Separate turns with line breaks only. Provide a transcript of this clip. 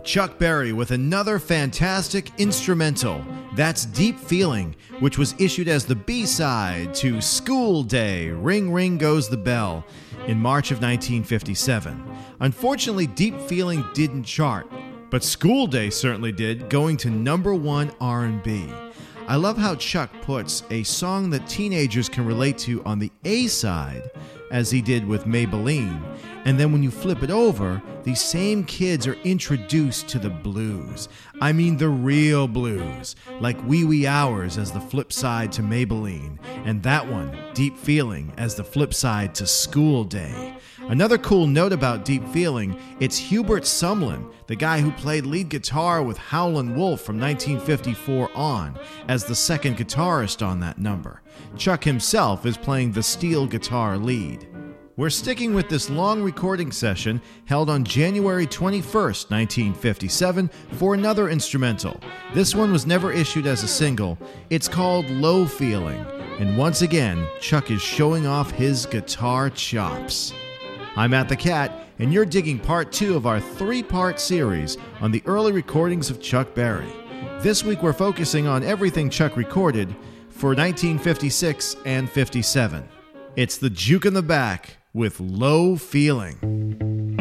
Chuck Berry with another fantastic instrumental. That's Deep Feeling, which was issued as the B-side to School Day, Ring Ring Goes the Bell, in March of 1957. Unfortunately, Deep Feeling didn't chart, but School Day certainly did, going to number 1 R&B. I love how Chuck puts a song that teenagers can relate to on the A-side, as he did with Maybelline, and then when you flip it over, these same kids are introduced to the blues. I mean the real blues, like Wee Wee Hours as the flip side to Maybelline, and that one, Deep Feeling, as the flip side to School Day. Another cool note about Deep Feeling, it's Hubert Sumlin, the guy who played lead guitar with Howlin' Wolf from 1954 on, as the second guitarist on that number. Chuck himself is playing the steel guitar lead. We're sticking with this long recording session held on January 21st, 1957, for another instrumental. This one was never issued as a single. It's called Low Feeling, and once again, Chuck is showing off his guitar chops. I'm At the Cat, and you're digging part 2 of our 3-part series on the early recordings of Chuck Berry. This week we're focusing on everything Chuck recorded for 1956 and 57. It's the Juke in the Back with Low Feeling.